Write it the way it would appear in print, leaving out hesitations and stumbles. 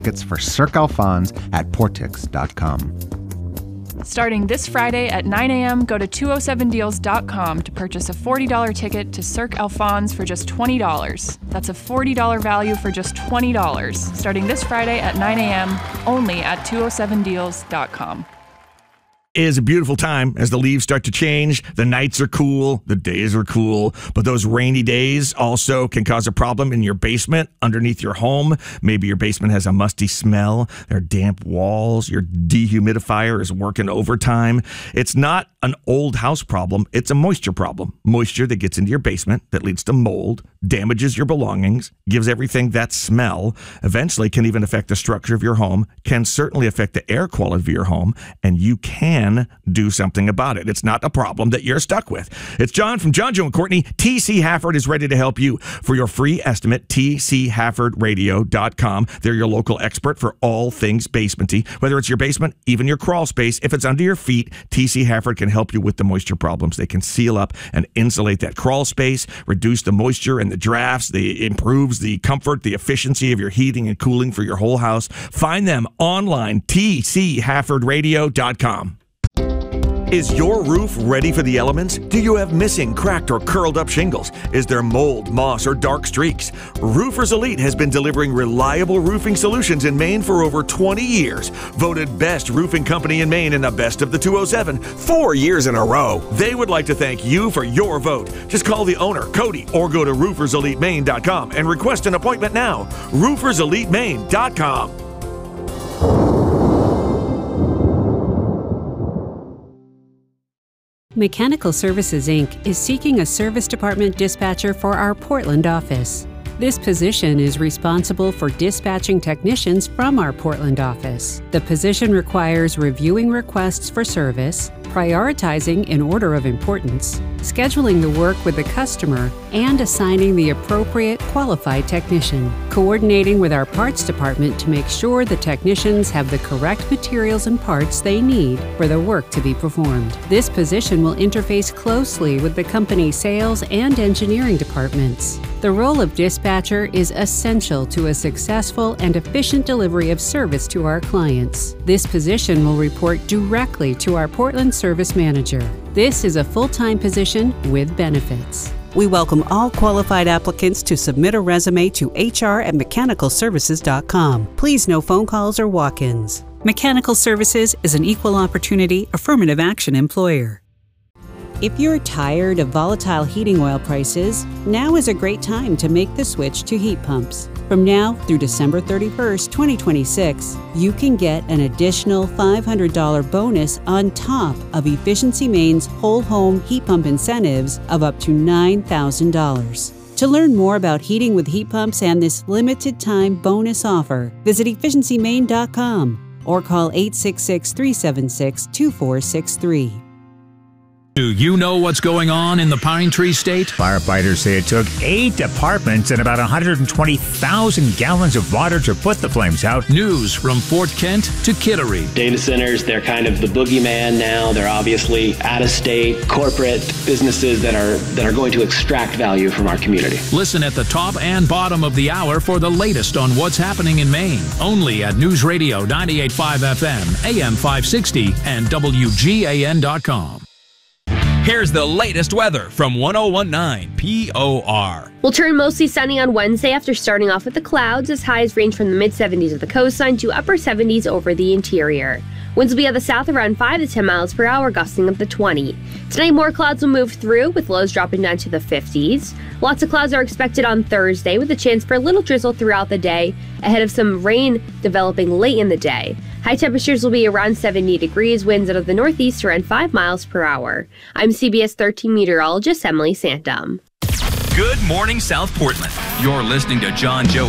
Tickets for Cirque Alphonse at Portix.com. Starting this Friday at 9 a.m., go to 207deals.com to purchase a $40 ticket to Cirque Alphonse for just $20. That's a $40 value for just $20. Starting this Friday at 9 a.m., only at 207deals.com. It is a beautiful time as the leaves start to change. The nights are cool. The days are cool. But those rainy days also can cause a problem in your basement, underneath your home. Maybe your basement has a musty smell. There are damp walls. Your dehumidifier is working overtime. It's not an old house problem. It's a moisture problem. Moisture that gets into your basement that leads to mold, damages your belongings, gives everything that smell, eventually can even affect the structure of your home, can certainly affect the air quality of your home, and you can do something about it. It's not a problem that you're stuck with. It's John from John, Joe, and Courtney. TC Hafford is ready to help you. For your free estimate, tchaffordradio.com. They're your local expert for all things basementy. Whether it's your basement, even your crawl space, if it's under your feet, TC Hafford can help you with the moisture problems. They can seal up and insulate that crawl space, reduce the moisture and the drafts. It improves the comfort, the efficiency of your heating and cooling for your whole house. Find them online, tchaffordradio.com. Is your roof ready for the elements? Do you have missing, cracked, or curled up shingles? Is there mold, moss, or dark streaks? Roofers Elite has been delivering reliable roofing solutions in Maine for over 20 years. Voted best roofing company in Maine in the Best of the 207 4 years in a row. They would like to thank you for your vote. Just call the owner, Cody, or go to rooferselitemaine.com and request an appointment now. rooferselitemaine.com. Mechanical Services, Inc. is seeking a service department dispatcher for our Portland office. This position is responsible for dispatching technicians from our Portland office. The position requires reviewing requests for service, prioritizing in order of importance, scheduling the work with the customer, and assigning the appropriate qualified technician, coordinating with our parts department to make sure the technicians have the correct materials and parts they need for the work to be performed. This position will interface closely with the company's sales and engineering departments. The role of dispatcher is essential to a successful and efficient delivery of service to our clients. This position will report directly to our Portland Service Manager. This is a full-time position with benefits. We welcome all qualified applicants to submit a resume to hr@mechanicalservices.com. Please no phone calls or walk-ins. Mechanical Services is an equal opportunity affirmative action employer. If you're tired of volatile heating oil prices, now is a great time to make the switch to heat pumps. From now through December 31st, 2026, you can get an additional $500 bonus on top of Efficiency Maine's whole home heat pump incentives of up to $9,000. To learn more about heating with heat pumps and this limited time bonus offer, visit efficiencymaine.com or call 866-376-2463. Do you know what's going on in the Pine Tree State? Firefighters say it took 8 departments and about 120,000 gallons of water to put the flames out. News from Fort Kent to Kittery. Data centers, they're kind of the boogeyman now. They're obviously out-of-state corporate businesses that are going to extract value from our community. Listen at the top and bottom of the hour for the latest on what's happening in Maine. Only at News Radio 98.5 FM, AM 560, and WGAN.com. Here's the latest weather from 101.9 POR. We'll turn mostly sunny on Wednesday after starting off with the clouds, as highs range from the mid-70s of the coastline to upper 70s over the interior. Winds will be at the south around 5 to 10 miles per hour, gusting up to 20. Tonight, more clouds will move through, with lows dropping down to the 50s. Lots of clouds are expected on Thursday, with a chance for a little drizzle throughout the day, ahead of some rain developing late in the day. High temperatures will be around 70 degrees, winds out of the northeast around 5 miles per hour. I'm CBS 13 meteorologist Emily Santum. Good morning, South Portland. You're listening to John, Joe,